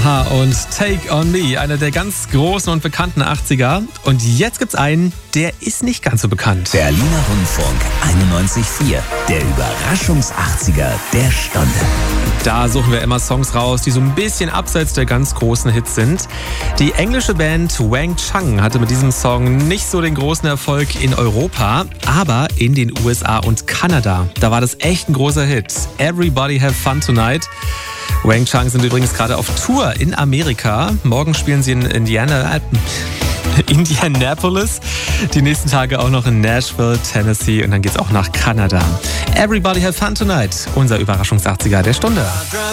Aha und Take On Me, einer der ganz großen und bekannten 80er. Und jetzt gibt's einen, der ist nicht ganz so bekannt. Berliner Rundfunk 91.4, der Überraschungs-80er der Stunde. Da suchen wir immer Songs raus, die so ein bisschen abseits der ganz großen Hits sind. Die englische Band Wang Chung hatte mit diesem Song nicht so den großen Erfolg in Europa, aber in den USA und Kanada. Da war das echt ein großer Hit. Everybody Have Fun Tonight. Wang Chung sind übrigens gerade auf Tour in Amerika. Morgen spielen sie in Indianapolis, die nächsten Tage auch noch in Nashville, Tennessee und dann geht's auch nach Kanada. Everybody Have Fun Tonight, unser Überraschungs-80er der Stunde.